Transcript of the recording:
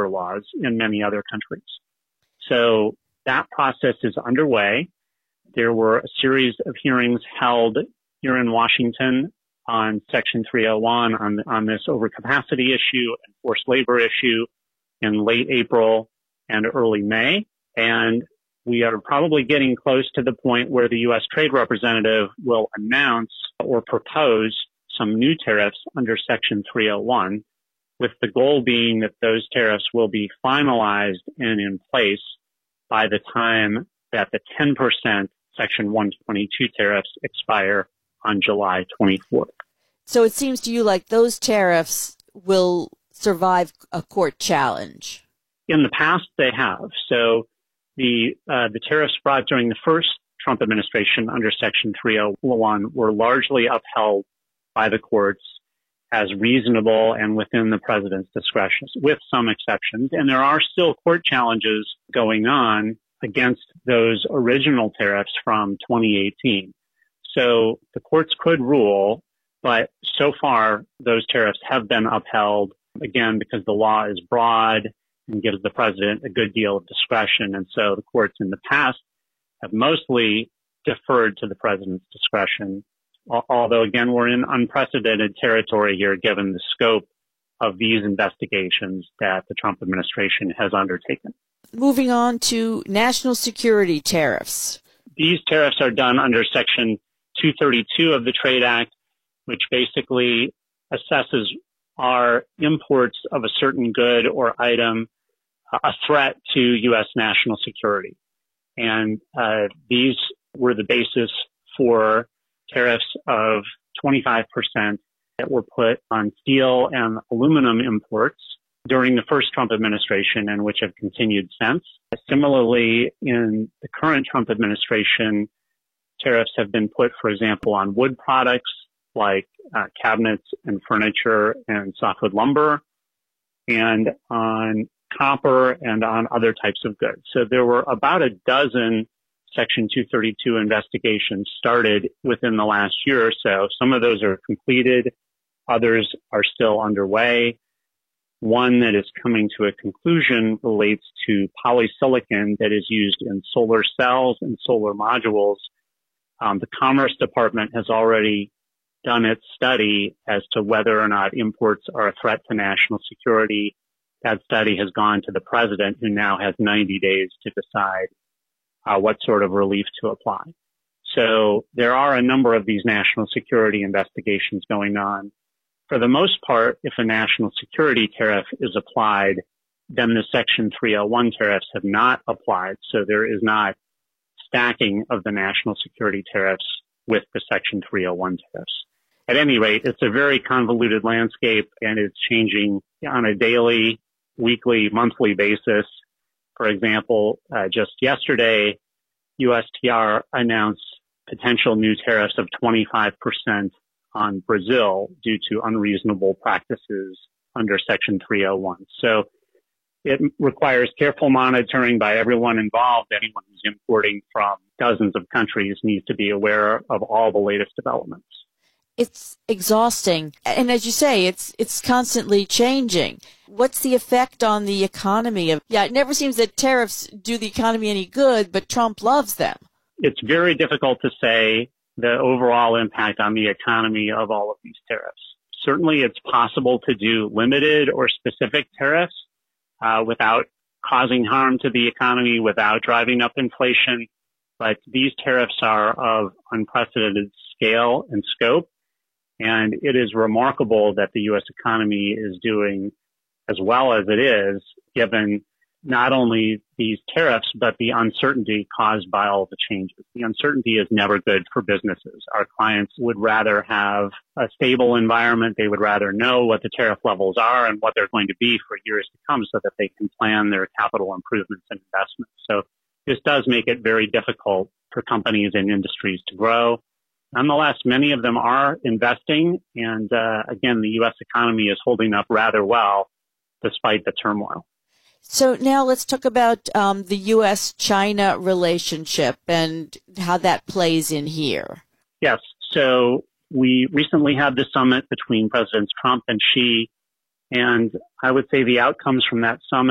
labor laws in many other countries. So that process is underway. There were a series of hearings held here in Washington on Section 301 on this overcapacity issue and forced labor issue in late April and early May. And we are probably getting close to the point where the U.S. Trade Representative will announce or propose some new tariffs under Section 301, with the goal being that those tariffs will be finalized and in place by the time that the 10% Section 122 tariffs expire on July 24th. So it seems to you like those tariffs will survive a court challenge. In the past, they have. So the tariffs brought during the first Trump administration under Section 301 were largely upheld by the courts as reasonable and within the president's discretion, with some exceptions. And there are still court challenges going on against those original tariffs from 2018. So the courts could rule, but so far those tariffs have been upheld, again, because the law is broad and gives the president a good deal of discretion. And so the courts in the past have mostly deferred to the president's discretion, although, again, we're in unprecedented territory here, given the scope of these investigations that the Trump administration has undertaken. Moving on to national security tariffs. These tariffs are done under Section 232 of the Trade Act, which basically assesses are imports of a certain good or item a threat to U.S. national security. And these were the basis for tariffs of 25% that were put on steel and aluminum imports during the first Trump administration and which have continued since. Similarly, in the current Trump administration, tariffs have been put, for example, on wood products like cabinets and furniture and softwood lumber, and on copper and on other types of goods. So there were about a dozen Section 232 investigations started within the last year or so. Some of those are completed. Others are still underway. One that is coming to a conclusion relates to polysilicon that is used in solar cells and solar modules. The Commerce Department has already done its study as to whether or not imports are a threat to national security. That study has gone to the president, who now has 90 days to decide what sort of relief to apply. So there are a number of these national security investigations going on. For the most part, if a national security tariff is applied, then the Section 301 tariffs have not applied. So there is not stacking of the national security tariffs with the Section 301 tariffs. At any rate, it's a very convoluted landscape, and it's changing on a daily, weekly, monthly basis. For example, just yesterday, USTR announced potential new tariffs of 25% on Brazil due to unreasonable practices under Section 301. So it requires careful monitoring by everyone involved. Anyone who's importing from dozens of countries needs to be aware of all the latest developments. It's exhausting. And as you say, it's constantly changing. What's the effect on the economy? It never seems that tariffs do the economy any good, but Trump loves them. It's very difficult to say the overall impact on the economy of all of these tariffs. Certainly, it's possible to do limited or specific tariffs without causing harm to the economy, without driving up inflation. But these tariffs are of unprecedented scale and scope. And it is remarkable that the U.S. economy is doing as well as it is, given not only these tariffs, but the uncertainty caused by all the changes. The uncertainty is never good for businesses. Our clients would rather have a stable environment. They would rather know what the tariff levels are and what they're going to be for years to come so that they can plan their capital improvements and investments. So this does make it very difficult for companies and industries to grow. Nonetheless, many of them are investing, and again, the U.S. economy is holding up rather well despite the turmoil. So now let's talk about the U.S.-China relationship and how that plays in here. Yes. So we recently had the summit between Presidents Trump and Xi, and I would say the outcomes from that summit